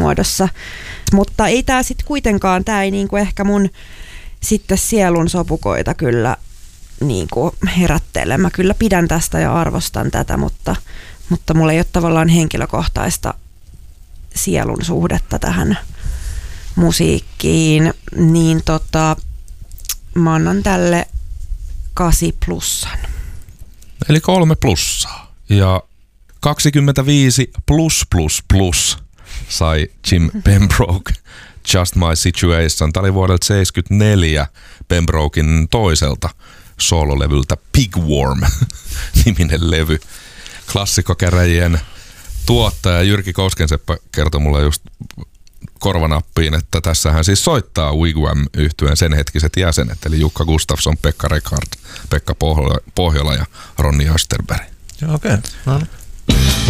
muodossa. Mutta ei tää sitten kuitenkaan, tää ei niinku ehkä mun sitten sielun sopukoita kyllä niinku herättele. Mä kyllä pidän tästä ja arvostan tätä, mutta mulla ei ole tavallaan henkilökohtaista sielun suhdetta tähän musiikkiin, niin mä annan tälle 8+. Eli 3+. Ja 25+++ sai Jim Pembroke Just My Situation. Tämä oli vuodelta 1974 Pembroken toiselta soololevyltä Pigworm-niminen levy. Klassikkokäräjien tuottaja Jyrki Koskenseppä kertoi mulle just korvanappiin, että tässähän siis soittaa Wigwam-yhtyeen sen hetkiset jäsenet, eli Jukka Gustafsson, Pekka Rekhardt, Pekka Pohjola ja Ronny Österberg. Okei. No.